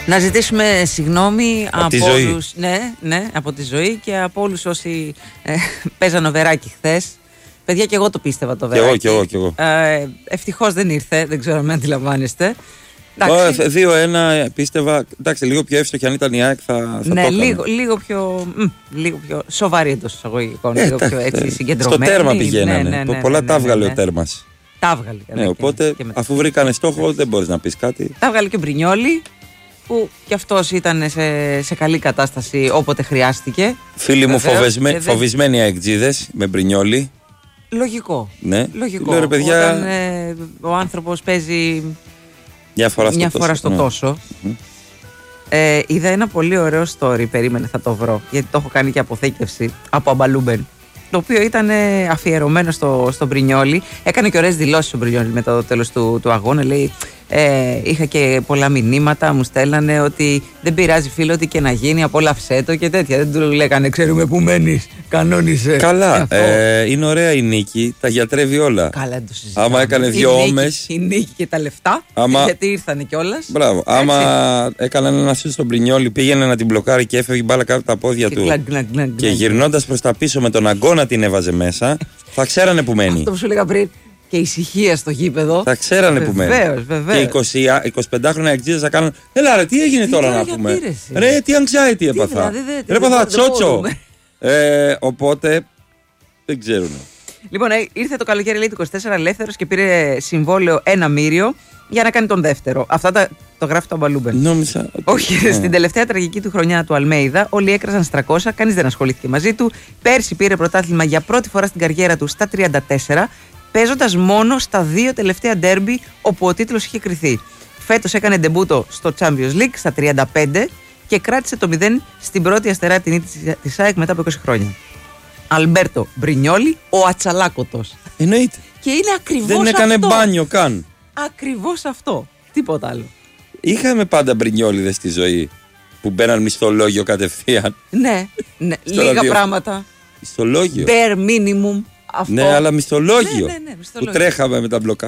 Να ζητήσουμε συγγνώμη από τη ζωή. όλους. Ναι, από τη ζωή και από όλους όσοι παίζαν ο Βεράκη χθες. Παιδιά, και εγώ το πίστευα το Βεράκη. Κι εγώ. Ευτυχώς δεν ήρθε, δεν ξέρω αν με αντιλαμβάνεστε. 2-1 πίστευα. Εντάξει, λίγο πιο εύστοχη αν ήταν η ΑΕΚ θα το έκανε. Λίγο πιο σοβαρή εντός εισαγωγικών. Λίγο πιο έτσι συγκεντρωμένη. Στο τέρμα πηγαίνανε. Πολλά τα έβγαλε ο τέρμας. Τα έβγαλε. Ναι, οπότε αφού βρήκανε στόχο δεν μπορείς να πεις κάτι. Τα έβγαλε και ο Μπρινιόλι, που κι αυτός ήταν σε καλή κατάσταση όποτε χρειάστηκε. Φίλοι μου, φοβισμένοι αεκτζίδες με Μπρινιόλι. Λογικό. Ναι. Λογικό. Λέω, ρε, παιδιά, όταν ο άνθρωπος παίζει μια φορά στο τόσο. Είδα ένα πολύ ωραίο story, περίμενε θα το βρω, γιατί το έχω κάνει και αποθήκευση από Αμπαλούμπεν, το οποίο ήταν αφιερωμένο στον Μπρινιόλι. Έκανε και ωραίες δηλώσεις ο Μπρινιόλι μετά το τέλος του αγώνα. Λέει, είχα και πολλά μηνύματα, μου στέλνανε ότι δεν πειράζει φίλο, ότι και να γίνει, απόλαυσέ το και τέτοια. Δεν του λέγανε, ξέρουμε που μένεις, κανόνισε. Καλά, είναι ωραία η νίκη, τα γιατρεύει όλα. Καλά, δεν το συζητάμε. Άμα έκανε δύο όμες. Η νίκη και τα λεφτά, γιατί ήρθανε κιόλας. Μπράβο. Άμα έκαναν ένα σούτ στον Μπρινιόλι, πήγαινε να την μπλοκάρει και έφευγε μπάλα κάτω από τα πόδια του. Και γυρνώντας προς τα πίσω με τον αγκώνα την έβαζε μέσα, θα ξέρανε που μένει. Αυτό που σου έλεγα πριν. Και ησυχία στο γήπεδο. Θα ξέρανε που μένει. Βεβαίως. Και 25χρονοι αεκτζίδες θα κάνουν. Έλα ρε, τι έγινε τώρα να πούμε. Ρε, τι anxiety έπαθα. Ρε, έπαθα τσότσο. Οπότε δεν ξέρουν. Λοιπόν, ήρθε το καλοκαίρι, λέει, του 24 ελεύθερος και πήρε συμβόλαιο 1 μύριο για να κάνει τον δεύτερο. Αυτά το γράφει το Αμπαλούμπεν. Νόμιζα. Όχι, στην τελευταία τραγική του χρονιά του Αλμέιδα, όλοι έκραζαν στα 300, κανείς δεν ασχολήθηκε μαζί του. Πέρσι πήρε πρωτάθλημα για πρώτη φορά στην καριέρα του στα 34. Παίζοντας μόνο στα 2 τελευταία ντέρμπι όπου ο τίτλος είχε κριθεί. Φέτος έκανε ντεμπούτο στο Champions League στα 35 και κράτησε το 0 στην πρώτη αστερά την νίκη της ΑΕΚ μετά από 20 χρόνια. Αλμπέρτο Μπρινιόλι, ο Ατσαλάκωτος. Εννοείται. Και είναι ακριβώς αυτό. Δεν έκανε μπάνιο καν. Ακριβώς αυτό. Τίποτα άλλο. Είχαμε πάντα Μπρινιόλιδες στη ζωή που μπαίναν μισθολόγιο κατευθείαν. Ναι. Λίγα πράγματα. Μισθολόγιο. Bare minimum. Αυτό. Ναι, αλλά μισθολόγιο. Ναι, που τρέχαμε με τα μπλοκά.